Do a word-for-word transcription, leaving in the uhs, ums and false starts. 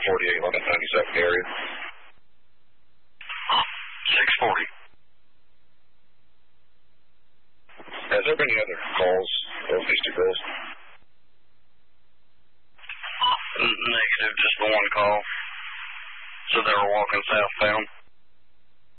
forty-eight, eleven ninety-second area. six forty. Has there been any other calls of these two girls? Negative, just the one call. So they were walking southbound.